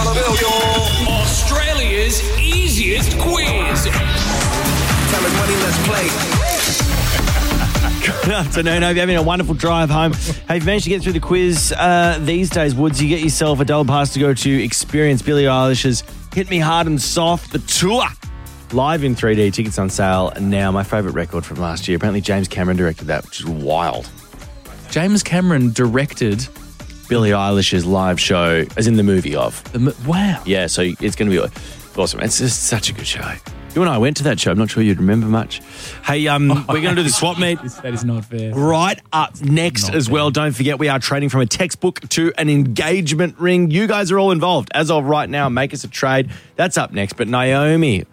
Australia's easiest quiz. Tell us money, let's play. Good afternoon. Hope you're having a wonderful drive home. Have you managed to get through the quiz these days, Woods? You get yourself a double pass to go to experience Billie Eilish's Hit Me Hard and Soft, the tour. Live in 3D, tickets on sale now. My favourite record from last year. Apparently James Cameron directed that, which is wild. James Cameron directed Billie Eilish's live show, as in the movie of. Wow. Yeah, so it's going to be awesome. It's just such a good show. You and I went to that show. I'm not sure you'd remember much. Hey, we're going to do the swap meet. That is not fair. Right up next Not as fair. well. Don't forget, we are trading from a textbook to an engagement ring. You guys are all involved. As of right now, make us a trade. That's up next. But Naomi,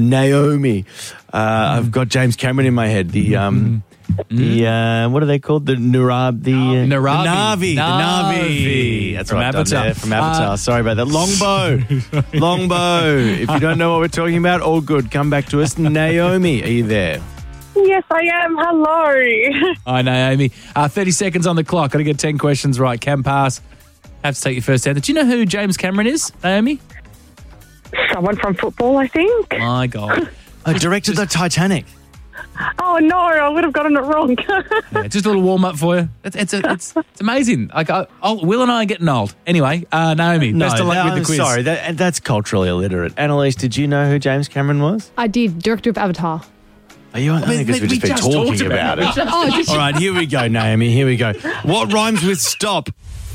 I've got James Cameron in my head. The what are they called? The Narabi. The Na'vi. That's From what I've done Avatar. there, from Avatar. Sorry about that. Longbow. If you don't know what we're talking about, all good. Come back to us. Naomi, are you there? Yes, I am. Hello. Hi, Naomi. 30 seconds on the clock. Got to get 10 questions right. Can pass. Have to take your first answer. Do you know who James Cameron is, Naomi? Someone from football, I think. My God. I directed the Titanic. Oh, no, I would have gotten it wrong. Yeah, just a little warm up for you. It's amazing. Will and I are getting old. Anyway, Naomi, best of luck with the quiz. Sorry, that's culturally illiterate. Annalise, did you know who James Cameron was? I did. Director of Avatar. Are you? I think we've just been talking about it. Oh, did All right, here we go, Naomi. Here we go. What rhymes with stop?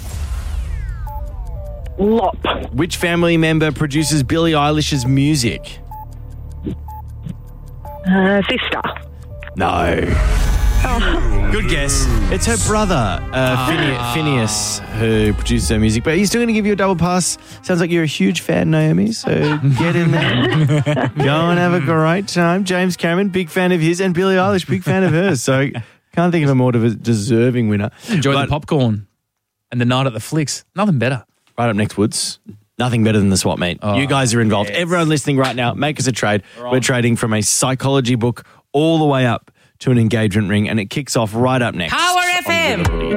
Lop. Which family member produces Billie Eilish's music? Sister. No. Good guess. It's her brother, Phineas, who produces her music. But he's still going to give you a double pass. Sounds like you're a huge fan, Naomi, so get in there. Go and have a great time. James Cameron, big fan of his, and Billie Eilish, big fan of hers. So can't think of a more deserving winner. Enjoy the popcorn and the night at the flicks. Nothing better. Right up next, Woods. Nothing better than the swap meet. You guys are involved. Yes. Everyone listening right now, make us a trade. We're trading from a psychology book all the way up to an engagement ring, and it kicks off right up next. Power FM.